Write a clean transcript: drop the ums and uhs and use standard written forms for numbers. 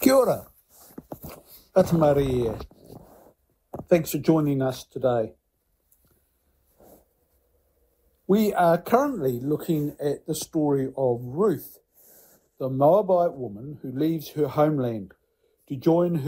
Kia ora, Atamari here. Thanks for joining us today. We are currently looking at the story of Ruth, the Moabite woman who leaves her homeland to join